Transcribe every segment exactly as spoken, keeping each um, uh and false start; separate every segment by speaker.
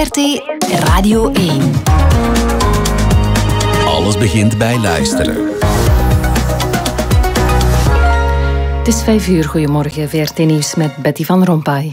Speaker 1: V R T Radio één.
Speaker 2: Alles begint bij luisteren.
Speaker 3: Het is vijf uur. Goedemorgen, V R T Nieuws met Betty van Rompuy.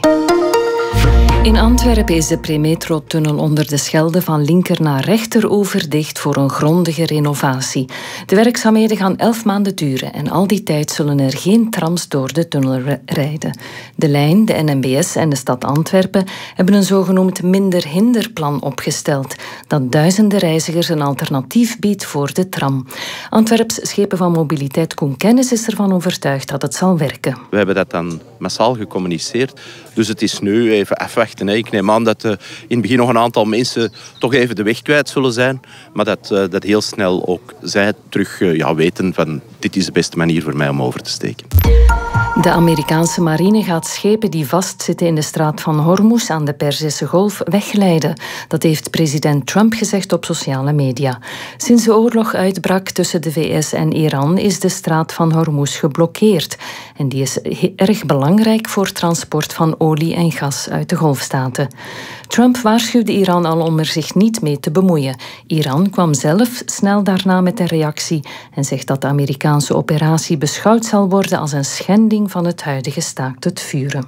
Speaker 3: In Antwerpen is de Premetro-tunnel onder de Schelde van linker naar rechter overdicht voor een grondige renovatie. De werkzaamheden gaan elf maanden duren en al die tijd zullen er geen trams door de tunnel rijden. De lijn, de N M B S en de stad Antwerpen hebben een zogenoemd minder-hinderplan opgesteld dat duizenden reizigers een alternatief biedt voor de tram. Antwerps Schepen van Mobiliteit Koen Kennis is ervan overtuigd dat het zal werken.
Speaker 4: We hebben dat dan massaal gecommuniceerd, dus het is nu even afwachten. Ik neem aan dat uh, in het begin nog een aantal mensen toch even de weg kwijt zullen zijn, maar dat, uh, dat heel snel ook zij terug uh, ja, weten van dit is de beste manier voor mij om over te steken.
Speaker 3: De Amerikaanse marine gaat schepen die vastzitten in de straat van Hormuz aan de Perzische Golf wegleiden. Dat heeft president Trump gezegd op sociale media. Sinds de oorlog uitbrak tussen de V S en Iran is de straat van Hormuz geblokkeerd. En die is erg belangrijk voor transport van olie en gas uit de golfstaten. Trump waarschuwde Iran al om er zich niet mee te bemoeien. Iran kwam zelf snel daarna met een reactie en zegt dat de Amerikaanse operatie beschouwd zal worden als een schending van het huidige staakt het vuren.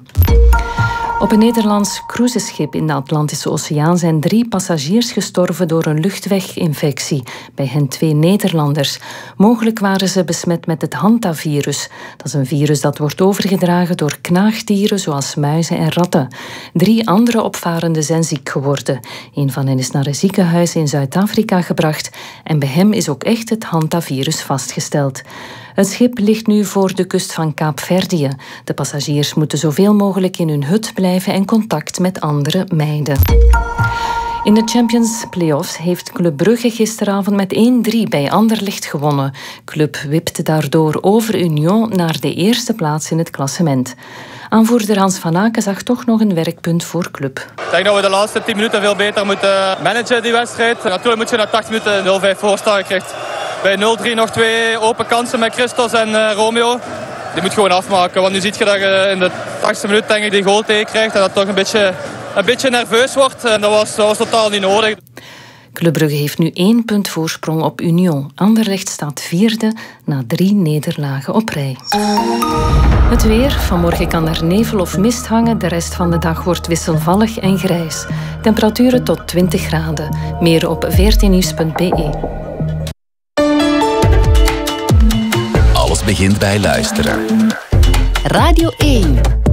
Speaker 3: Op een Nederlands cruiseschip in de Atlantische Oceaan zijn drie passagiers gestorven door een luchtweginfectie. Bij hen twee Nederlanders. Mogelijk waren ze besmet met het hantavirus. Dat is een virus dat wordt overgedragen door knaagdieren zoals muizen en ratten. Drie andere opvarenden zijn ziek geworden. Een van hen is naar een ziekenhuis in Zuid-Afrika gebracht en bij hem is ook echt het hantavirus vastgesteld. Het schip ligt nu voor de kust van Kaapverdië. De passagiers moeten zoveel mogelijk in hun hut blijven en contact met anderen mijden. In de Champions Playoffs heeft Club Brugge gisteravond met één drie bij Anderlecht gewonnen. Club wipte daardoor over Union naar de eerste plaats in het klassement. Aanvoerder Hans van Aken zag toch nog een werkpunt voor Club.
Speaker 5: Ik denk dat we de laatste tien minuten veel beter moeten managen, die wedstrijd. Natuurlijk moet je na tachtig minuten nul vijf voorstaan. Je krijgt bij nul drie nog twee open kansen met Christos en uh, Romeo. Die moet gewoon afmaken, want nu zie je dat je in de tachtigste minuut denk ik die goal tegenkrijgt en dat toch een beetje, een beetje nerveus wordt. En dat was, dat was totaal niet nodig.
Speaker 3: Club Brugge heeft nu één punt voorsprong op Union. Anderlecht staat vierde na drie nederlagen op rij. Het weer. Vanmorgen kan er nevel of mist hangen. De rest van de dag wordt wisselvallig en grijs. Temperaturen tot twintig graden. Meer op v r t nieuws punt b e.
Speaker 2: Alles begint bij luisteren.
Speaker 1: Radio één.